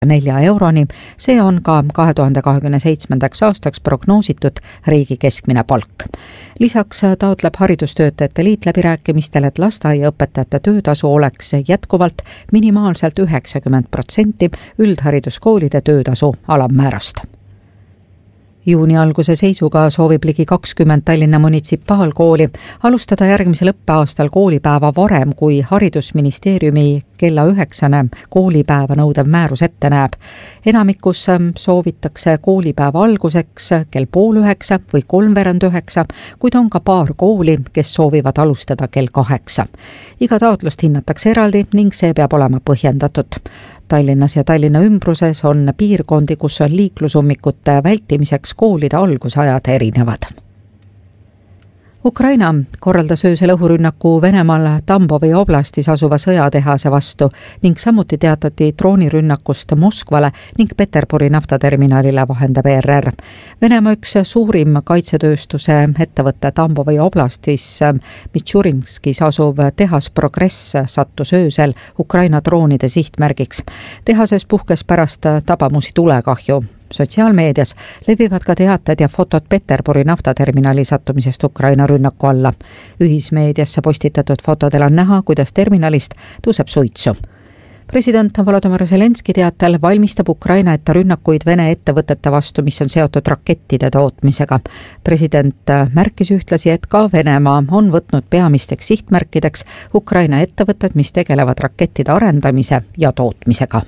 4 euroni. See on ka 2027. aastaks prognoositud riigi keskmine palk. Lisaks taotleb Haridustöötajate Liit läbirääkimistel, et lasteaiaõpetajate töötasu oleks jätkuvalt minimaalselt 90% üldhariduskoolide töötasu alammäärast. Juuni alguse seisuga soovib ligi 20 Tallinna munitsipaalkooli alustada järgmisel õppeaastal koolipäeva varem, kui Haridusministeeriumi kella 9 koolipäeva nõudev määrus ette näeb. Enamikus soovitakse koolipäeva alguseks kell 8:30 või 8:45, kuid on ka paar kooli, kes soovivad alustada kell 8. Iga taotlust hinnatakse eraldi ning see peab olema põhjendatud. Tallinnas ja Tallinna ümbruses on piirkondi, kus on liiklusummikute vältimiseks koolide algusajad erinevad. Ukraina korraldas öösel õhurünnaku Venemaal Tambovi oblastis asuva sõjatehase vastu ning samuti teatati droonirünnakust Moskvale ning Peterburi naftaterminalile, vahendab ERR. Venemaa üks suurim kaitsetööstuse ettevõtte Tambovi oblastis Mitšurinskis asuv tehas Progress sattus öösel Ukraina droonide sihtmärgiks. Tehases puhkes pärast tabamusi tulekahju. Sotsiaalmeedias levivad ka teated ja fotod Peterburi naftaterminali sattumisest Ukraina rünnaku alla. Ühismeediasse postitatud fotodel on näha, kuidas terminalist tõuseb suitsu. President Volodymyr Zelenski teatel valmistab Ukraina ette rünnakuid Vene ettevõtete vastu, mis on seotud rakettide tootmisega. President märkis ühtlasi, et ka Venemaa on võtnud peamisteks sihtmärkideks Ukraina ettevõtted, mis tegelevad rakettide arendamise ja tootmisega.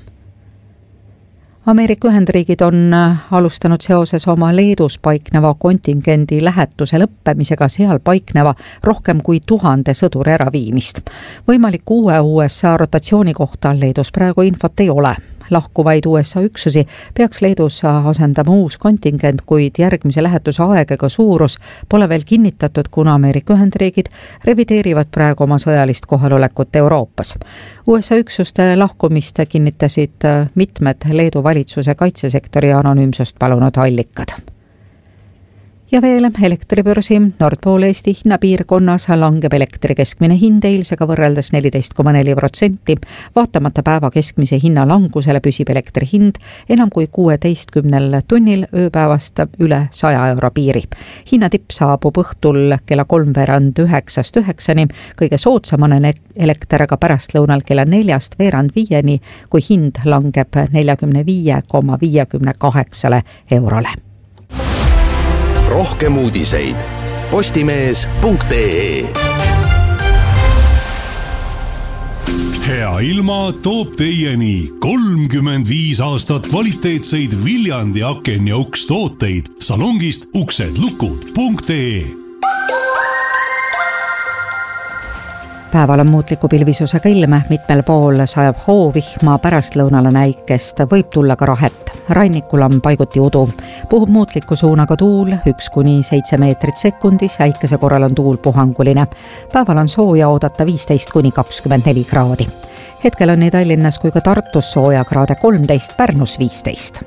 Ameerika Ühendriigid on alustanud seoses oma Leedus paikneva kontingendi lähetuse lõppemisega seal paikneva rohkem kui 1000 sõduri äraviimist. Võimalik uue USA rotatsiooni kohta Leedus praegu infot ei ole. Lahkuvaid USA üksusi peaks Leedus asendama uus kontingent, kuid järgmise lähetuse aeg ega suurus pole veel kinnitatud, kuna Ameerika Ühendriigid revideerivad praegu oma sõjalist kohalolekut Euroopas. USA üksuste lahkumist kinnitasid mitmed Leedu valitsuse kaitsesektori anonüümsust palunud allikad. Ja veel elektribörsi Nord Pool Eesti hinnapiirkonnas langeb elektri keskmine hind eilsega võrreldes 14,4%. Vaatamata päeva keskmise hinna langusele püsib elektri hind enam kui 16 tunnil ööpäevast üle 100 euro piiri. Hinnatipp saabub õhtul kella 8:03 kõige soodsamane elekter aga pärastlõunal kella 4:45, kui hind langeb 45,58 eurole. Rohkem uudiseid postimees.ee. Hea ilma toob teieni 35 aastat kvaliteetseid Viljandi aken- ja ukstooteid salongist uksedlukud.ee. Päeval on muutliku pilvisusega ilm, mitmel pool sajab hoovihma, pärastlõunal on äikest, võib tulla ka rahet. Rannikul on paiguti udu. Puhub muutliku suunaga tuul 1–7 meetrit sekundis, äikese korral on tuul puhanguline. Päeval on sooja oodata 15–24 kraadi. Hetkel on nii Tallinnas kui ka Tartus sooja kraade 13, Pärnus 15.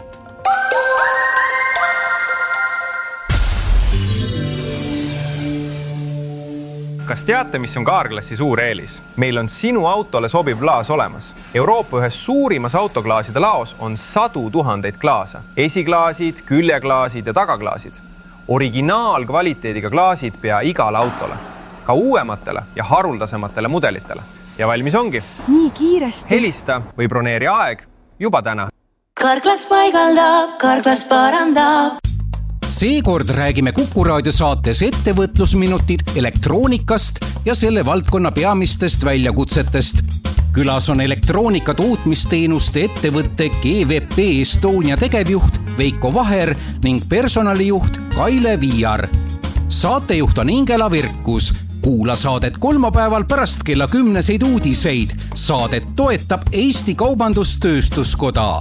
Kas teate, mis on Carglassi suur eelis? Meil on sinu autole sobiv klaas olemas. Euroopa ühes suurimas autoklaaside laos on 100 000 klaasa. Esiklaasid, küljeklaasid ja tagaklaasid. Originaalkvaliteediga klaasid pea igale autole. Ka uuematele ja haruldasematele mudelitele. Ja valmis ongi. Nii kiiresti. Helista või broneeri aeg juba täna. Carglass paigaldab, Carglass parandab. Seekord räägime Kuku raadio saates ettevõtlusminutid elektroonikast ja selle valdkonna peamistest väljakutsetest. Külas on elektroonika tootmisteenuste ettevõtte GVP Estonia tegevjuht Veiko Vaher ning personalijuht Kaile Viiar. Saatejuht on Ingela Virkus. Kuula saadet kolmapäeval pärast kella 10 uudiseid. Saadet toetab Eesti Kaubandus-Tööstuskoda.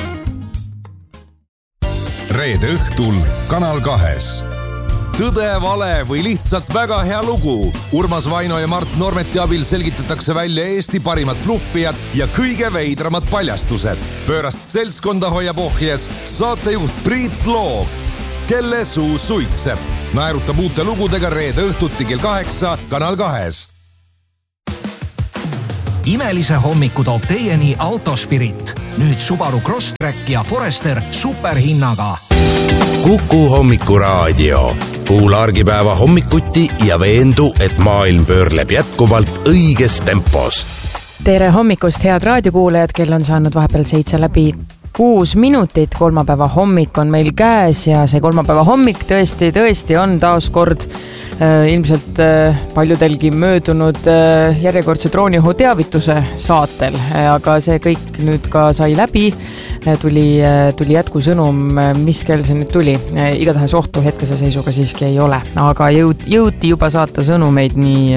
Reede õhtul Kanal 2. Tõde, vale või lihtsalt väga hea lugu. Urmas Vaino ja Mart Normeti abil selgitatakse välja Eesti parimad bluffijad ja kõige veidramad paljastused. Pöörast seltskonda hoiab ohjes saatejuht Priit Loog, kelle suu suitseb. Naerutab uute lugudega reede õhtuti kell 8 Kanal 2. Imelise hommiku toob teieni Autospirit. Nüüd Subaru Crosstrek ja Forester superhinnaga. Kuku hommikuraadio. Kuula argipäeva hommikuti ja veendu, et maailm pöörleb jätkuvalt õiges tempos. Tere hommikust, head raadiokuulajad, kell on saanud vahepeal 7:06 minutit. Kolmapäeva hommik on meil käes ja see kolmapäeva hommik tõesti on taas kord ilmselt paljudelgi möödunud järjekordse drooniõhu teavituse saatel, aga see kõik nüüd ka sai läbi. Tuli jätkusõnum, mis kell see nüüd tuli. Igatahes ohtu hetkese seisuga siiski ei ole, aga jõuti juba saata sõnumeid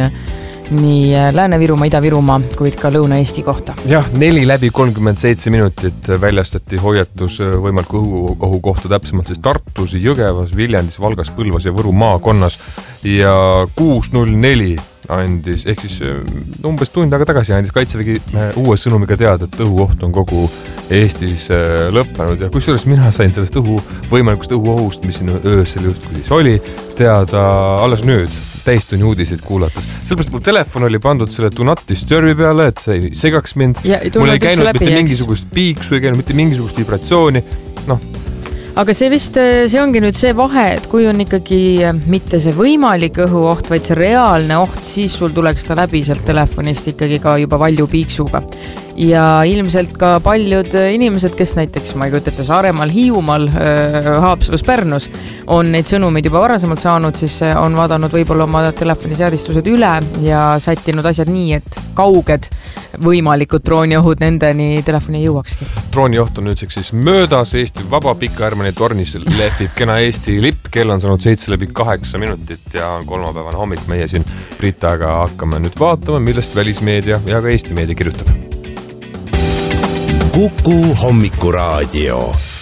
nii Lääne-Virumaa, Ida-Virumaa, kuid ka Lõuna-Eesti kohta. Jah, 4:37 minutit väljastati hoiatus võimaliku õhuohu kohta, täpsemalt siis Tartus, Jõgevas, Viljandis, Valgas, Põlvas ja Võru maakonnas ja 6:04 andis, ehk siis umbes tund aega tagasi andis Kaitsevägi uue sõnumiga teada, et õhuoht on kogu Eestis lõppenud ja kusjuures mina sain sellest võimalikust õhuohust, mis siin öösel justkui siis oli, teada alles nüüd täistunni uudiseid kuulates. Sellepärast mul telefon oli pandud selle Do Not Disturbi peale, et see ei segaks mind. Mul ei käinud mitte mingisugust piiksu, ei käinud mitte mingisugust vibratsiooni. Aga see ongi nüüd see vahe, et kui on ikkagi mitte see võimalik õhuoht, vaid see reaalne oht, siis sul tuleks ta läbi sealt telefonist ikkagi ka juba valju piiksuga. Ja ilmselt ka paljud inimesed, kes näiteks, ma ei kujuta, Saaremaal, Hiiumaal, Haapsalus, Pärnus on neid sõnumeid juba varasemalt saanud, siis on vaadanud võib-olla oma telefoniseadistused üle ja sättinud asjad nii, et kauged võimalikud drooniohud nendeni telefoni ei jõuakski. Droonioht on nüüdseks siis möödas, Eesti vaba Pika-Hermanni tornis lehvib kena Eesti lipp, kell on saanud 7:08 minutit ja on kolmapäevane hommik. Meie siin Britaga hakkame nüüd vaatama, millest välismeedia ja ka Eesti meedia kirjutab. Kuku hommikuraadio.